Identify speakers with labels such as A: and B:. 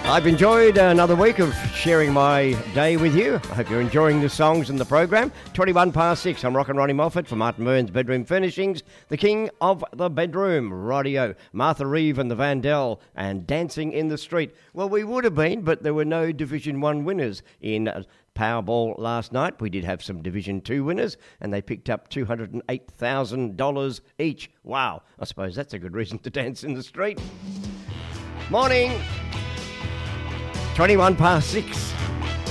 A: I've enjoyed another week of sharing my day with you. I hope you're enjoying the songs and the program. 21 past 6, I'm Rockin' Ronnie Moffat for Martin Burns Bedroom Furnishings, the king of the bedroom, Radio, Martha Reeve and the Vandell, and Dancing in the Street. Well, we would have been, but there were no Division 1 winners in Powerball last night. We did have some Division 2 winners, and they picked up $208,000 each. Wow, I suppose that's a good reason to dance in the street. Morning! 21 past 6.